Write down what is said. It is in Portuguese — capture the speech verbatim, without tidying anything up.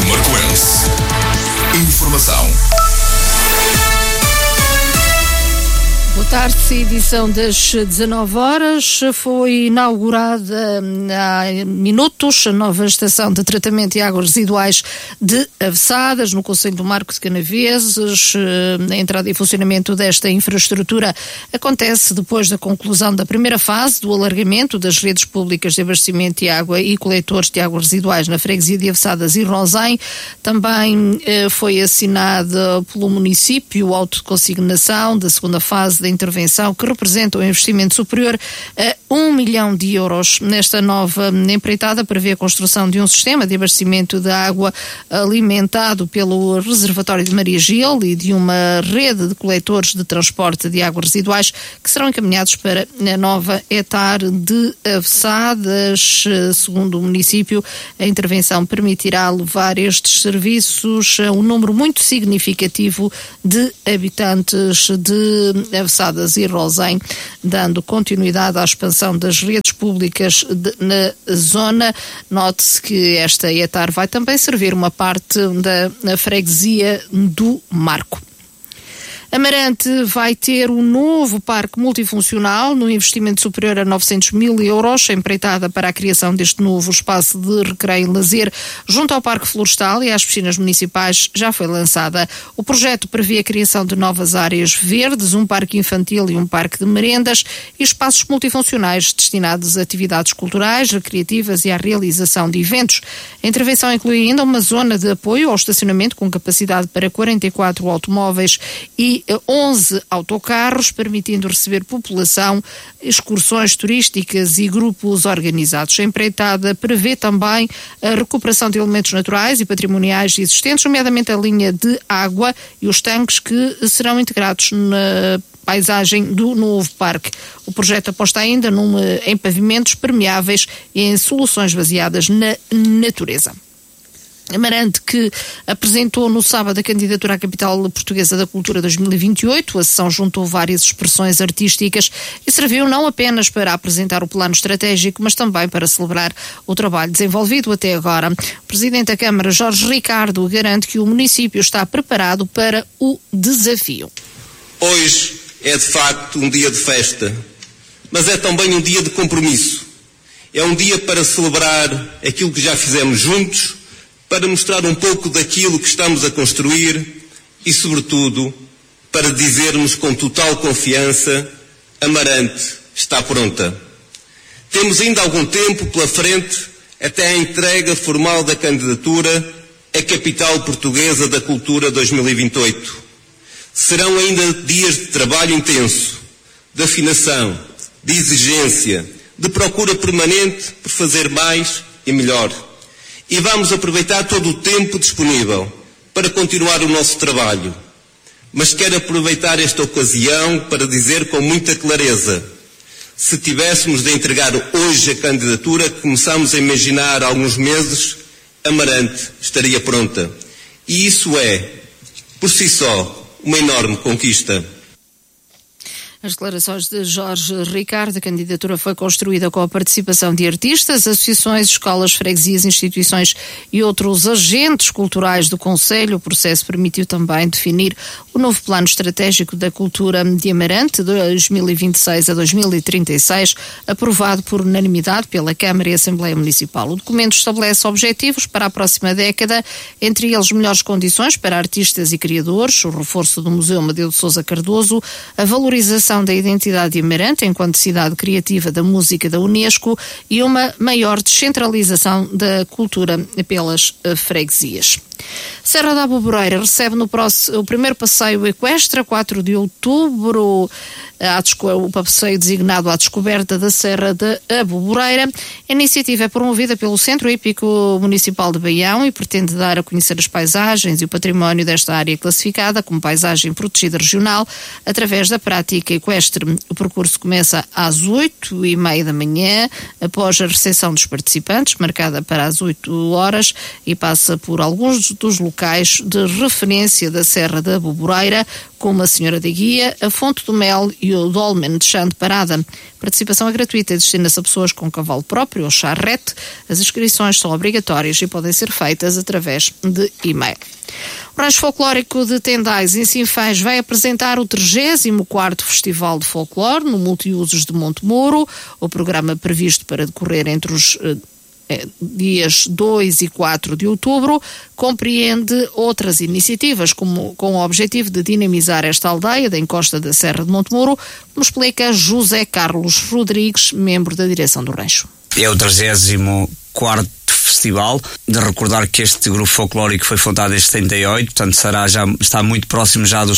Marcoense. Informação. Boa tarde, edição das dezanove horas. Foi inaugurada há minutos a nova estação de tratamento de águas residuais de Avessadas, no concelho do Marco de Canaveses. A entrada em funcionamento desta infraestrutura acontece depois da conclusão da primeira fase do alargamento das redes públicas de abastecimento de água e coletores de águas residuais na freguesia de Avessadas e Rosém. Também eh, foi assinada pelo município a autoconsignação da segunda fase da intervenção, que representa um investimento superior a um milhão de euros. Nesta nova empreitada prevê a construção de um sistema de abastecimento de água alimentado pelo reservatório de Maria Gil e de uma rede de coletores de transporte de águas residuais que serão encaminhados para a nova etar de Avessadas. Segundo o município, a intervenção permitirá levar estes serviços a um número muito significativo de habitantes de Avessadas e Rosém, dando continuidade à expansão das redes públicas de, na zona. Note-se que esta etar vai também servir uma parte da freguesia do Marco. Amarante vai ter um novo parque multifuncional no investimento superior a novecentos mil euros, empreitada para a criação deste novo espaço de recreio e lazer junto ao Parque Florestal e às piscinas municipais já foi lançada. O projeto prevê a criação de novas áreas verdes, um parque infantil e um parque de merendas e espaços multifuncionais destinados a atividades culturais, recreativas e à realização de eventos. A intervenção inclui ainda uma zona de apoio ao estacionamento com capacidade para quarenta e quatro automóveis e onze autocarros, permitindo receber população, excursões turísticas e grupos organizados. A empreitada prevê também a recuperação de elementos naturais e patrimoniais existentes, nomeadamente a linha de água e os tanques que serão integrados na paisagem do novo parque. O projeto aposta ainda num, em pavimentos permeáveis e em soluções baseadas na natureza. Amarante, que apresentou no sábado a candidatura à Capital Portuguesa da Cultura dois mil e vinte e oito, a sessão juntou várias expressões artísticas e serviu não apenas para apresentar o plano estratégico, mas também para celebrar o trabalho desenvolvido até agora. O Presidente da Câmara, Jorge Ricardo, garante que o município está preparado para o desafio. Hoje é de facto um dia de festa, mas é também um dia de compromisso. É um dia para celebrar aquilo que já fizemos juntos, para mostrar um pouco daquilo que estamos a construir e, sobretudo, para dizermos com total confiança: Amarante está pronta. Temos ainda algum tempo pela frente até a entrega formal da candidatura à Capital Portuguesa da Cultura dois mil e vinte e oito. Serão ainda dias de trabalho intenso, de afinação, de exigência, de procura permanente por fazer mais e melhor. E vamos aproveitar todo o tempo disponível para continuar o nosso trabalho. Mas quero aproveitar esta ocasião para dizer com muita clareza: se tivéssemos de entregar hoje a candidatura que começámos a imaginar há alguns meses, Amarante estaria pronta. E isso é, por si só, uma enorme conquista. As declarações de Jorge Ricardo. A candidatura foi construída com a participação de artistas, associações, escolas, freguesias, instituições e outros agentes culturais do concelho. O processo permitiu também definir o novo plano estratégico da cultura de Amarante, dois mil e vinte e seis a dois mil e trinta e seis, aprovado por unanimidade pela Câmara e Assembleia Municipal. O documento estabelece objetivos para a próxima década, entre eles melhores condições para artistas e criadores, o reforço do Museu Amadeu de Sousa Cardoso, a valorização da identidade de Amarante enquanto cidade criativa da música da Unesco e uma maior descentralização da cultura pelas freguesias. Serra da Aboboreira recebe no próximo, o primeiro passeio equestre, quatro de outubro, a, o passeio designado à descoberta da Serra da Aboboreira. A iniciativa é promovida pelo Centro Hípico Municipal de Baião e pretende dar a conhecer as paisagens e o património desta área classificada como paisagem protegida regional através da prática equestre. O percurso começa às oito e meia da manhã, após a recepção dos participantes, marcada para as oito horas, e passa por alguns dos alguns dos locais de referência da Serra da Boboreira, como a Senhora da Guia, a Fonte do Mel e o Dolmen de Chã de Parada. A participação é gratuita e destina-se a pessoas com cavalo próprio ou charrete. As inscrições são obrigatórias e podem ser feitas através de e-mail. O Rancho Folclórico de Tendais, em Sinfãs, vai apresentar o trigésimo quarto Festival de Folclore no Multiusos de Montemuro. O programa previsto para decorrer entre os eh, dias dois e quatro de outubro compreende outras iniciativas como, com o objetivo de dinamizar esta aldeia da encosta da Serra de Montemuro, como explica José Carlos Rodrigues, membro da direção do rancho. É o trigésimo quarto festival, de recordar que este grupo folclórico foi fundado em setenta e oito, portanto será já, está muito próximo já do